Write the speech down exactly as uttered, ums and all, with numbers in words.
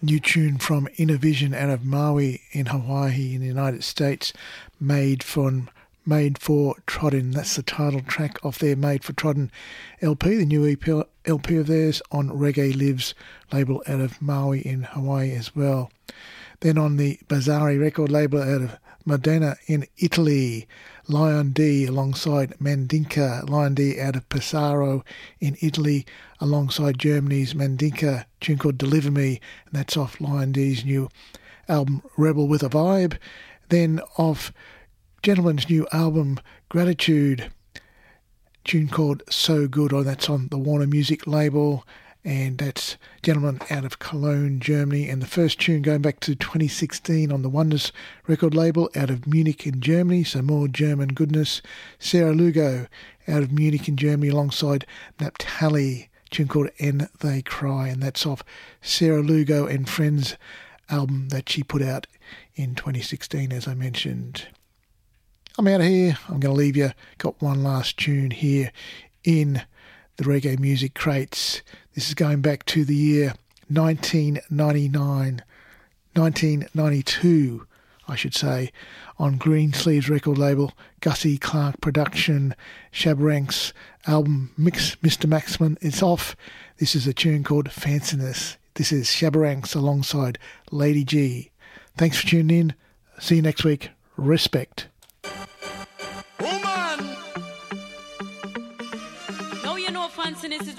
new tune from Innervision out of Maui in Hawaii in the United States, Made for, Made for Trodden. That's the title track of their Made for Trodden L P, the new E P, L P of theirs on Reggae Lives label out of Maui in Hawaii as well. Then on the Bazzari record label out of Modena in Italy, Lion D alongside Mandinka. Lion D out of Pesaro in Italy alongside Germany's Mandinka, tune called Deliver Me, and that's off Lion D's new album Rebel with a Vibe. Then off Gentleman's new album Gratitude, tune called So Good, or that's on the Warner Music label, and that's Gentleman out of Cologne, Germany. And the first tune going back to twenty sixteen on the Wonders record label out of Munich in Germany, so more German goodness. Sarah Lugo out of Munich in Germany alongside Naphtali, tune called And They Cry, and that's off Sarah Lugo and Friends album that she put out in twenty sixteen, as I mentioned. I'm out of here. I'm going to leave you. Got one last tune here in the Reggae Music Crates. This is going back to the year nineteen ninety-nine, nineteen ninety-two, I should say, on Greensleeves record label, Gussie Clark production, Shabarank's album Mix Mister Maximum is off. This is a tune called Fanciness. This is Shabarank's alongside Lady G. Thanks for tuning in. See you next week. Respect. Woman! No, you know Fanciness is